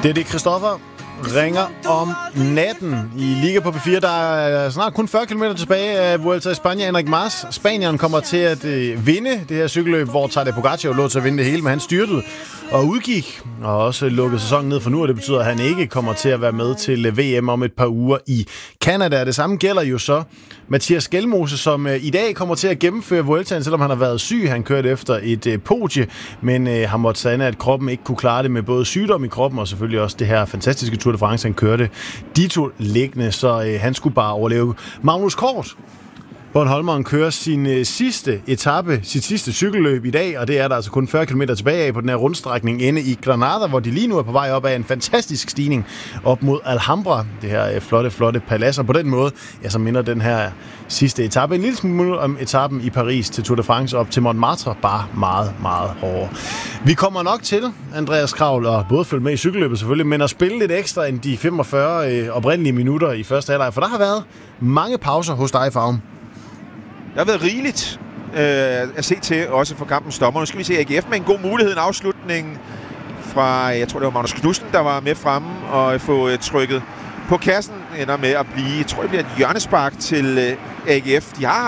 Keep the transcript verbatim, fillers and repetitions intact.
Det er det, Christoffer ringer om natten i Liga på P fire. Der er snart kun fyrre kilometer tilbage af Vuelta a España. Enric Mas, Spanieren, kommer til at øh, vinde det her cykelløb, hvor Tadej Pogacar lå til at vinde det hele, men han styrtede og udgik og også lukkede sæsonen ned for nu, og det betyder, at han ikke kommer til at være med til V M om et par uger i Canada. Det samme gælder jo så Mathias Skelmose, som øh, i dag kommer til at gennemføre Vueltaen, selvom han har været syg. Han kørte efter et øh, podie, men øh, han måtte sande, at kroppen ikke kunne klare det med både sygdom i kroppen og selvfølgelig også det her fantastiske Tour de France, han kørte dito liggende, så øh, han skulle bare overleve. Magnus Kort, Bornholmeren, kører sin øh, sidste etape, sit sidste cykelløb i dag, og det er der altså kun fyrre kilometer tilbage af på den her rundstrækning inde i Granada, hvor de lige nu er på vej op af en fantastisk stigning op mod Alhambra, det her øh, flotte, flotte palads, og på den måde, ja, så minder den her sidste etape en lille smule om etappen i Paris til Tour de France op til Montmartre, bare meget, meget hårdere. Vi kommer nok til, Andreas Kravl, og både følge med i cykelløbet selvfølgelig, men at spille lidt ekstra end de femogfyrre øh, oprindelige minutter i første halvleg, for der har været mange pauser hos dig i Farum. Der har været rigeligt øh, at se til, også for kampens dommer. Nu skal vi se A G F med en god mulighed, en afslutning fra, jeg tror det var Magnus Knudsen, der var med fremme og få øh, trykket på kassen, ender med at blive, jeg tror det bliver et hjørnespark til øh, A G F. De har